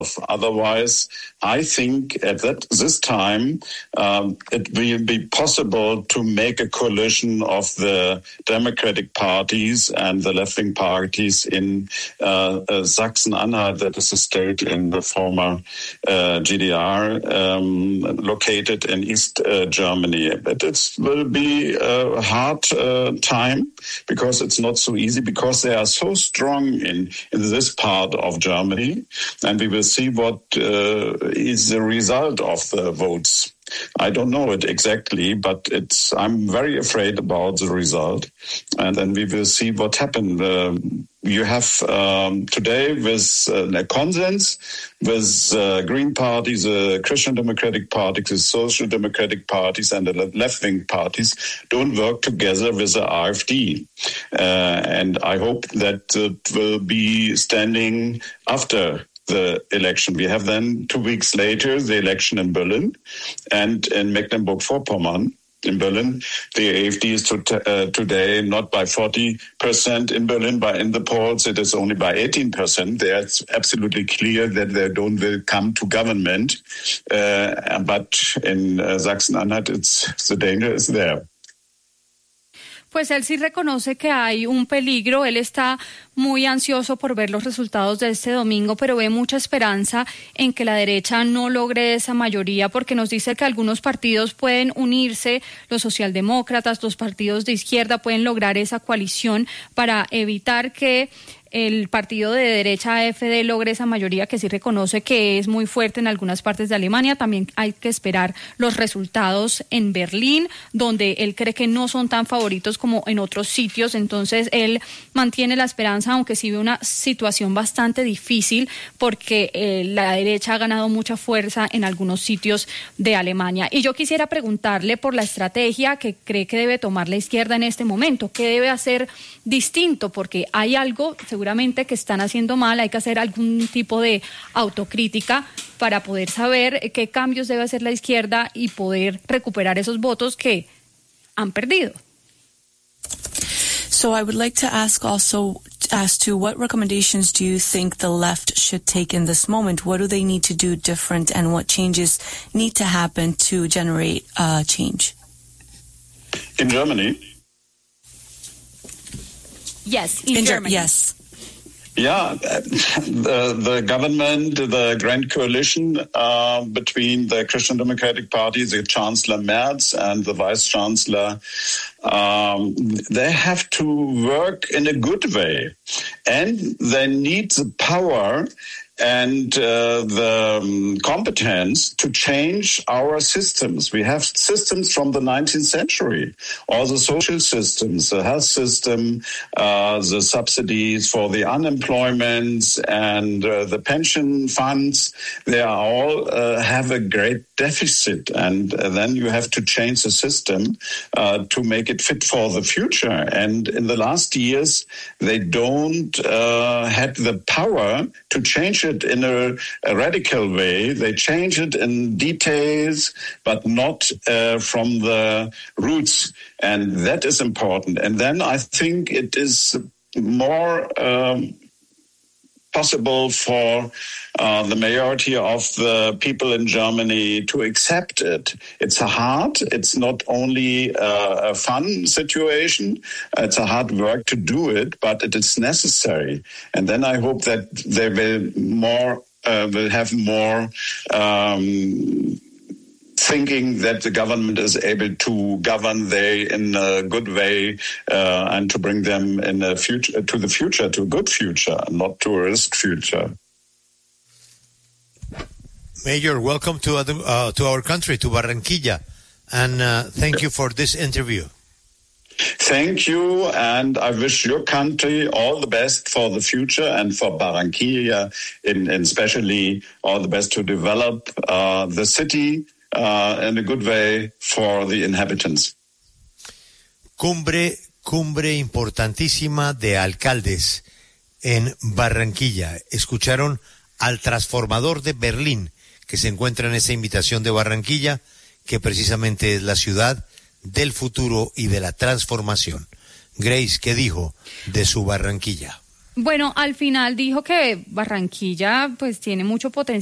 Otherwise, I think at this time, it will be possible to make a coalition of the Democratic parties and the left-wing parties in Sachsen-Anhalt, that is a state in the former GDR, located in East Germany. But it will be a hard time because it's not so easy, because they are so strong in this part of Germany, and we will see what is the result of the votes. I don't know it exactly, but I'm very afraid about the result, and then we will see what happened. You have today with a consensus with Green Party, the Christian Democratic Party, the Social Democratic parties, and the left-wing parties don't work together with the AfD. And I hope that it will be standing after the election. We have then 2 weeks later the election in Berlin, and in Mecklenburg-Vorpommern. In Berlin, the AfD is today not by 40% in Berlin, but in the polls it is only by 18%. There it's absolutely clear that they will come to government, but in Sachsen-Anhalt the danger is there. Pues él sí reconoce que hay un peligro. Él está muy ansioso por ver los resultados de este domingo, pero ve mucha esperanza en que la derecha no logre esa mayoría, porque nos dice que algunos partidos pueden unirse, los socialdemócratas, los partidos de izquierda pueden lograr esa coalición para evitar que el partido de derecha AfD logre esa mayoría que sí reconoce que es muy fuerte en algunas partes de Alemania. También hay que esperar los resultados en Berlín, donde él cree que no son tan favoritos como en otros sitios. Entonces él mantiene la esperanza, aunque sí ve una situación bastante difícil, porque la derecha ha ganado mucha fuerza en algunos sitios de Alemania. Y yo quisiera preguntarle por la estrategia que cree que debe tomar la izquierda en este momento. ¿Qué debe hacer distinto? Porque hay algo seguramente que están haciendo mal, hay que hacer algún tipo de autocrítica para poder saber qué cambios debe hacer la izquierda y poder recuperar esos votos que han perdido. So I would like to ask also as to what recommendations do you think the left should take in this moment? What do they need to do different, and what changes need to happen to generate change? In Germany? Yes, in Germany. Yes. Yeah, the government, the grand coalition between the Christian Democratic Party, the Chancellor Merz and the Vice Chancellor, they have to work in a good way, and they need the power and the competence to change our systems. We have systems from the 19th century, all the social systems, the health system, the subsidies for the unemployment, and the pension funds. They are all have a great deficit, and then you have to change the system to make it fit for the future. And in the last years, they don't have the power to change it in a radical way. They change it in details, but not from the roots. And that is important. And then I think it is more possible for the majority of the people in Germany to accept it. It's it's not only a fun situation, it's a hard work to do it, but it is necessary. And then I hope that they will have more thinking that the government is able to govern in a good way and to bring them in the future, to a good future, not to a risk future. Mayor, welcome to our country, to Barranquilla, and thank you for this interview. Thank you, and I wish your country all the best for the future, and for Barranquilla, and especially all the best to develop the city in a good way for the inhabitants. Cumbre importantísima de alcaldes en Barranquilla. Escucharon al transformador de Berlín, que se encuentra en esa invitación de Barranquilla, que precisamente es la ciudad del futuro y de la transformación. Grace, ¿qué dijo de su Barranquilla? Bueno, al final dijo que Barranquilla pues tiene mucho potencial